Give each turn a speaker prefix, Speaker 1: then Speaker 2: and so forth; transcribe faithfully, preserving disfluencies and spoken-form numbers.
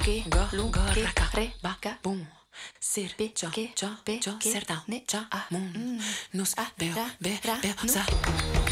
Speaker 1: che, go, lu, go, raca, re, bacca, boom. Sir, pe, jo, che, jo, pe, jo, serta, ne, ja, a, moon. Nus, a, beo, be, beo, sa.